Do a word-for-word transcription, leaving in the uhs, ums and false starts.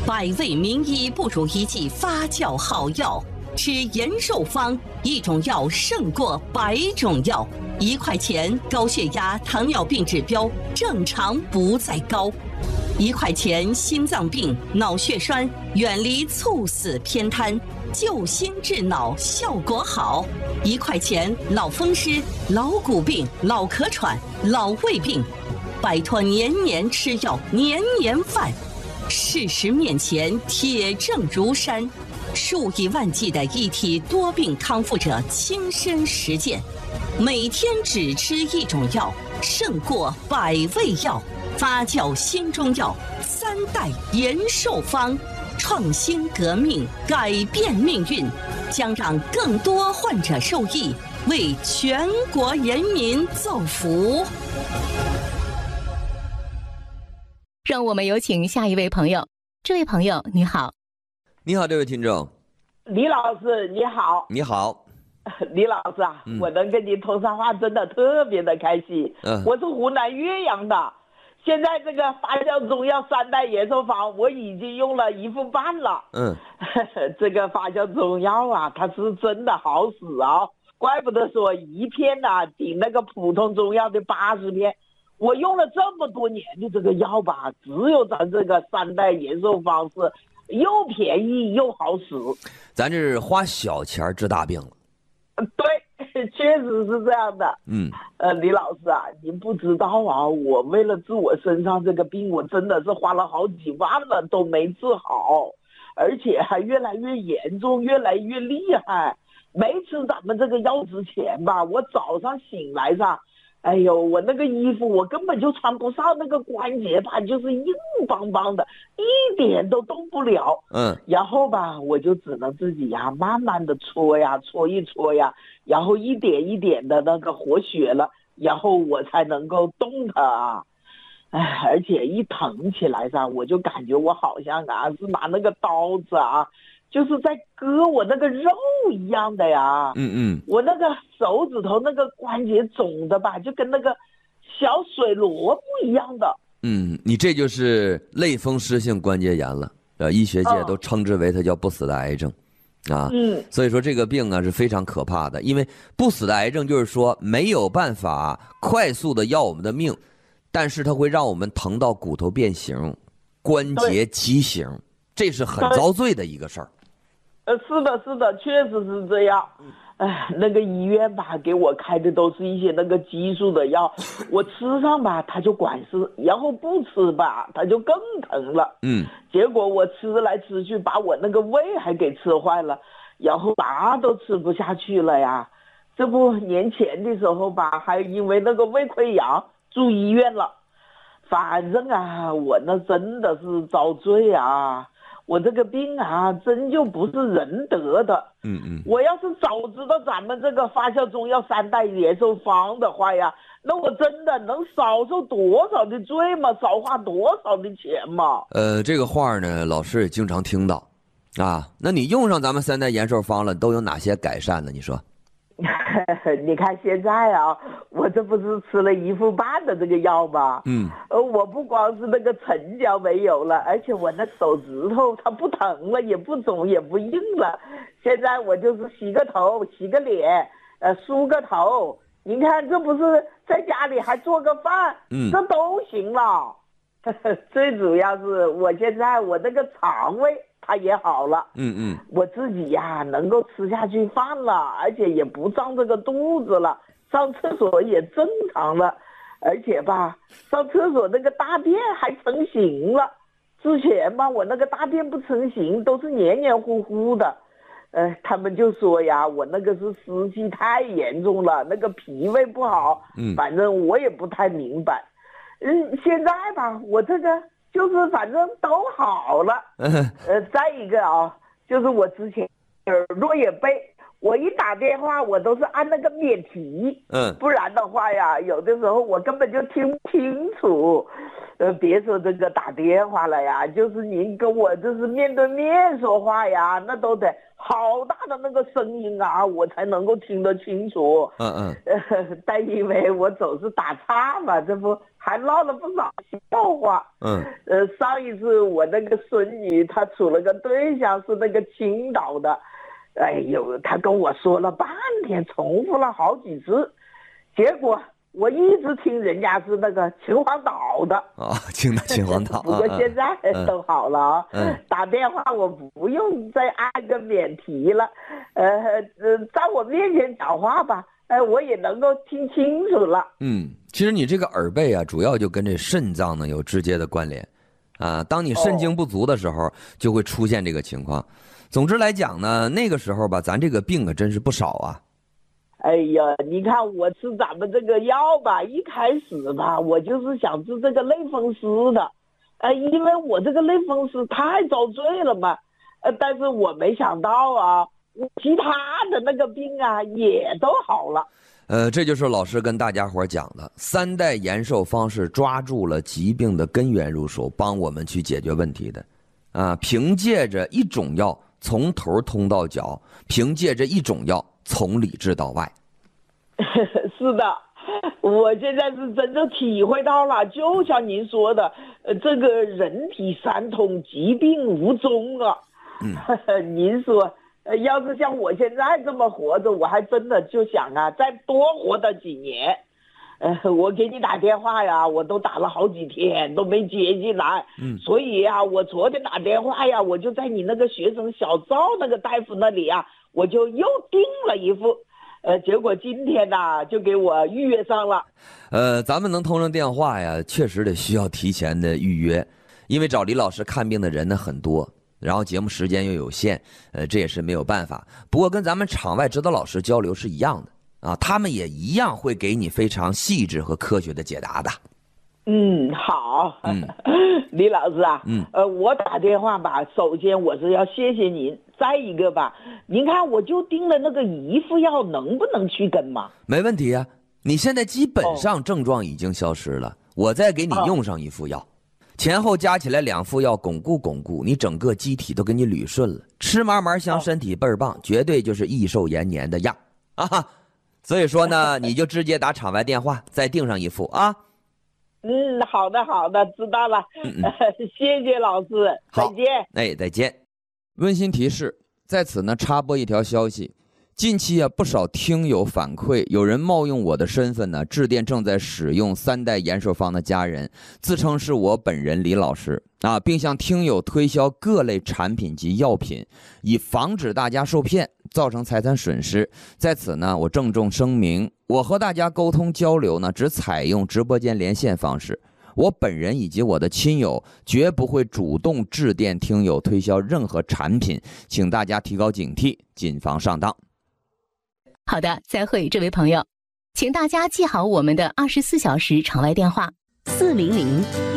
百味名医不如一剂发酵好药，吃延寿方一种药胜过百种药。一块钱高血压、糖尿病指标正常不再高。一块钱心脏病、脑血栓远离猝死偏瘫，救心治脑效果好。一块钱老风湿、老骨病、老咳喘、老胃病，摆脱年年吃药、年年犯。事实面前，铁证如山，数以万计的一体多病康复者亲身实践，每天只吃一种药，胜过百味药。发酵新中药，三代延寿方，创新革命，改变命运，将让更多患者受益，为全国人民造福。 让我们有请下一位朋友。这位朋友你好。 你好，这位听众。 李老师你好。 你好。 李老师啊、嗯、我能跟你通上话真的特别的开心、嗯、我是湖南岳阳的，现在这个发酵中药三代延寿方我已经用了一副半了。嗯，这个发酵中药啊它是真的好使啊，怪不得说一片啊顶那个普通中药的八十片。我用了这么多年的这个药吧，只有咱这个三代延寿方是又便宜又好使。 咱这是花小钱治大病了。 对，确实是这样的。嗯，呃，李老师啊，您不知道啊，我为了治我身上这个病，我真的是花了好几万了都没治好，而且还越来越严重，越来越厉害。没吃咱们这个药之前吧，我早上醒来上，哎呦，我那个衣服我根本就穿不上，那个关节吧就是硬邦邦的，一点都动不了。嗯，然后吧我就只能自己呀慢慢的搓呀搓一搓呀，然后一点一点的那个活血了，然后我才能够动它啊。哎，而且一疼起来上，我就感觉我好像啊是拿那个刀子啊就是在割我那个肉一样的呀。嗯嗯，我那个手指头那个关节肿的吧，就跟那个小水萝卜一样的。 嗯，你这就是类风湿性关节炎了，呃，医学界都称之为它叫不死的癌症，啊，嗯，所以说这个病啊是非常可怕的，因为不死的癌症就是说没有办法快速的要我们的命，但是它会让我们疼到骨头变形、关节畸形，这是很遭罪的一个事儿。 呃，是的，是的，确实是这样。哎，那个医院吧，给我开的都是一些那个激素的药，我吃上吧，他就管事，然后不吃吧，他就更疼了。嗯，结果我吃来吃去，把我那个胃还给吃坏了，然后啥都吃不下去了呀。这不年前的时候吧，还因为那个胃溃疡住医院了。反正啊，我那真的是遭罪啊。我这个病啊，真就不是人得的。嗯嗯，我要是早知道咱们这个发酵中药三代延寿方的话呀，那我真的能少受多少的罪嘛，少花多少的钱嘛。 呃，这个话呢，老师也经常听到，啊，那你用上咱们三代延寿方了，都有哪些改善呢？你说？ 你看现在啊，我这不是吃了一副半的这个药吗？嗯，呃，我不光是那个沉脚没有了，而且我那手指头它不疼了，也不肿，也不硬了。现在我就是洗个头、洗个脸，呃，梳个头。您看，这不是在家里还做个饭，嗯，这都行了。最主要是我现在我那个肠胃它也好了，嗯嗯，我自己呀能够吃下去饭了，而且也不胀这个肚子了，上厕所也正常了，而且吧上厕所那个大便还成型了。之前吧我那个大便不成形，都是黏黏糊糊的，呃，他们就说呀我那个是湿气太严重了，那个脾胃不好，嗯，反正我也不太明白。嗯，现在吧我这个就是反正都好了。呃，再一个啊，就是我之前耳朵也背，我一打电话我都是按那个免提，嗯，不然的话呀，有的时候我根本就听不清楚。 呃，别说这个打电话了呀，就是您跟我就是面对面说话呀，那都得好大的那个声音啊，我才能够听得清楚。 嗯嗯。 呃，但因为我总是打岔嘛，这不还闹了不少笑话。 嗯。 呃，上一次我那个孙女她处了个对象是那个青岛的，哎呦，她跟我说了半天，重复了好几次，结果。我一直听人家是那个秦皇岛的啊，青岛秦皇岛。 不过现在都好了啊， 嗯， 打电话我不用再按个免提了，呃呃，在我面前讲话吧，呃，我也能够听清楚了。 嗯，其实你这个耳背啊，主要就跟这肾脏呢有直接的关联，啊，当你肾精不足的时候，哦、就会出现这个情况。总之来讲呢，那个时候吧，咱这个病可真是不少啊。 哎呀，你看我吃咱们这个药吧，一开始吧，我就是想治这个类风湿的，呃，因为我这个类风湿太遭罪了嘛，呃，但是我没想到啊，其他的那个病啊也都好了。 呃，这就是老师跟大家伙讲的三代延寿方是抓住了疾病的根源入手，帮我们去解决问题的，啊，凭借着一种药从头通到脚，凭借着一种药。从里治到外。 是的，我现在是真正体会到了，就像您说的，呃，这个人体三通，疾病无踪啊。嗯，您说，呃，要是像我现在这么活着，我还真的就想啊，再多活的几年。呃，我给你打电话呀，我都打了好几天都没接进来。嗯，所以呀，我昨天打电话呀，我就在你那个学生小赵那个大夫那里啊，我就又订了一副。呃，结果今天呢，就给我预约上了。 呃，咱们能通上电话呀，确实得需要提前的预约，因为找李老师看病的人呢很多，然后节目时间又有限，呃，这也是没有办法。不过跟咱们场外指导老师交流是一样的啊，他们也一样会给你非常细致和科学的解答的。 嗯，好，嗯，李老师啊，嗯，呃，我打电话吧，首先我是要谢谢您，再一个吧，您看我就订了那个一副药，能不能去跟嘛？ 没问题啊，你现在基本上症状已经消失了，哦、我再给你用上一副药，哦、前后加起来两副药，巩固巩固，你整个机体都给你捋顺了，吃嘛嘛香，身体倍儿棒，哦、绝对就是益寿延年的样啊哈！所以说呢，你就直接打场外电话，再订上一副啊。 嗯，好的好的，知道了。嗯嗯谢谢老师，再见。 哎，再见。温馨提示，在此呢插播一条消息，近期啊不少听友反馈，有人冒用我的身份呢致电正在使用三代延寿方的家人，自称是我本人李老师啊，并向听友推销各类产品及药品，以防止大家受骗，造成财产损失。在此呢，我郑重声明，我和大家沟通交流呢，只采用直播间连线方式。我本人以及我的亲友绝不会主动致电听友推销任何产品，请大家提高警惕，谨防上当。 好的，再会，这位朋友，请大家记好我们的二十四小时场外电话： 四零零